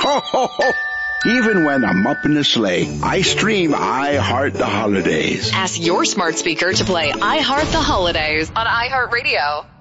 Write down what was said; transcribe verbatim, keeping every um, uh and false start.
Ho, ho, ho. Even when I'm up in the sleigh, I stream I Heart the Holidays. Ask your smart speaker to play I Heart the Holidays on iHeartRadio.